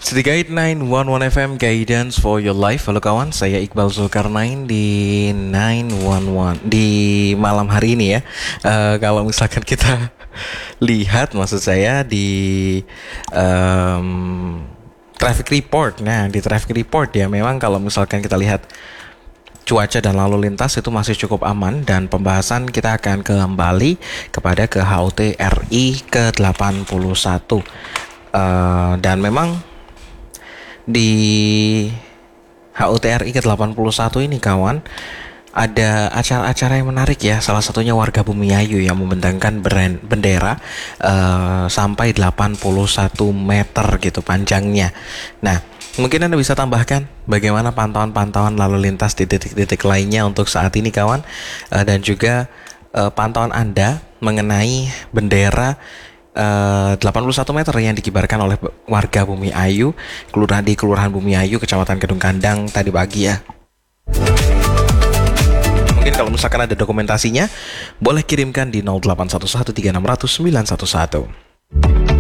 City Guide 911 FM Guidance for Your Life. Halo kawan, saya Iqbal Zulkarnain di 911 di malam hari ini ya. Kalau misalkan kita lihat, maksud saya di traffic report. Nah, di traffic report ya, memang kalau misalkan kita lihat cuaca dan lalu lintas itu masih cukup aman, dan pembahasan kita akan kembali kepada ke HUT RI ke-81. Dan memang di HUT RI ke-81 ini kawan, ada acara-acara yang menarik ya. Salah satunya warga Bumiayu yang membentangkan bendera sampai 81 meter gitu panjangnya. Nah, mungkin Anda bisa tambahkan bagaimana pantauan-pantauan lalu lintas di titik-titik lainnya untuk saat ini kawan, dan juga pantauan Anda mengenai bendera 81 meter yang dikibarkan oleh warga Bumiayu, Kelurahan Bumiayu, Kecamatan Kedung Kandang tadi pagi ya. Mungkin kalau misalkan ada dokumentasinya, boleh kirimkan di 0811 3600 911.